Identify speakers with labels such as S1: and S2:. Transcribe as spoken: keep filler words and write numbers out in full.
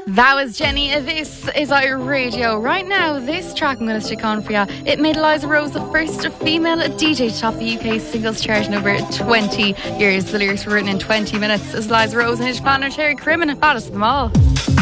S1: That was Jenny. This is our radio. Right now, this track I'm going to stick on for you. It made Eliza Rose the first female D J to top the U K singles chart in over twenty years. The lyrics were written in twenty minutes as Eliza Rose and his planner Terry Crimmins baddest of them all.